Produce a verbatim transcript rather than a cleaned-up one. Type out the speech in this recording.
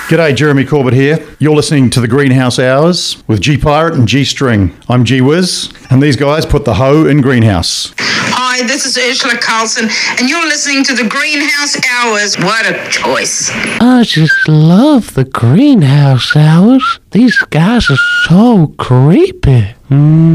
G'day, Jeremy Corbett here. You're listening to the Greenhouse Hours with G Pirate and G String. I'm G Wiz, and these guys put the hoe in greenhouse. Hi, this is Ursula Carlson, and you're listening to the Greenhouse Hours. What a choice. I just love the Greenhouse Hours. These guys are so creepy. Mm.